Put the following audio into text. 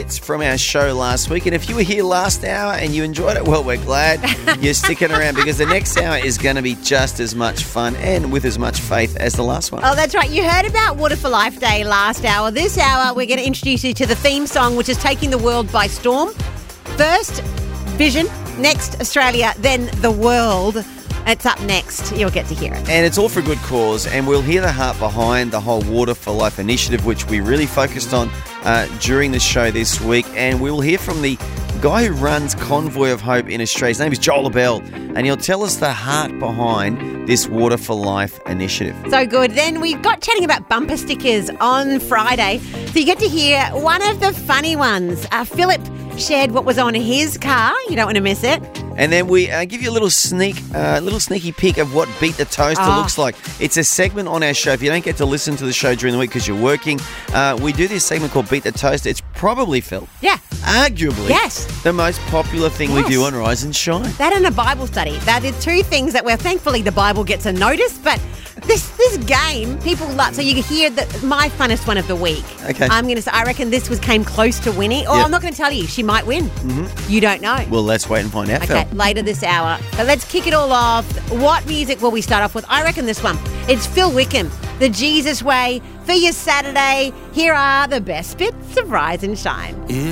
bits from our show last week. And if you were here last hour and you enjoyed it, well, we're glad you're sticking around because the next hour is going to be just as much fun and with as much faith as the last one. Oh, that's right. You heard about Water for Life Day last hour. This hour, we're going to introduce you to the theme song, which is taking the world by storm. First, Vision. Next, Australia. Then the world. It's up next. You'll get to hear it. And it's all for a good cause. And we'll hear the heart behind the whole Water for Life initiative, which we really focused on during the show this week. And we will hear from the guy who runs Convoy of Hope in Australia. His name is Joel Abell. And he'll tell us the heart behind this Water for Life initiative. So good. Then we've got chatting about bumper stickers on Friday. So you get to hear one of the funny ones. Philip shared what was on his car. You don't want to miss it. And then we give you a little sneaky peek of what Beat the Toaster looks like. It's a segment on our show. If you don't get to listen to the show during the week because you're working, we do this segment called Beat the Toaster. It's probably, Phil, arguably the most popular thing we do on Rise and Shine. That and a Bible study. That is two things that, well, thankfully the Bible gets a notice, but this game, people love. So you hear that my funnest one of the week. Okay. I'm going to say, I reckon this came close to winning. Or I'm not going to tell you. She might win. You don't know. Well, let's wait and find out, Phil. Okay, later this hour. But let's kick it all off. What music will we start off with? I reckon this one. It's Phil Wickham, The Jesus Way, for your Saturday. Here are the best bits of Rise and Shine.